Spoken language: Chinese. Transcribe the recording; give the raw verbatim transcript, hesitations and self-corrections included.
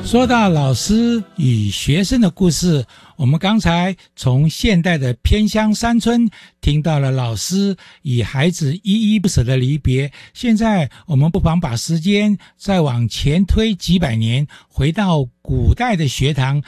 说到老师与学生的故事，我们刚才从现代的偏乡山村听到了老师与孩子依依不舍的离别。现在我们不妨把时间再往前推几百年，回到古代的学堂，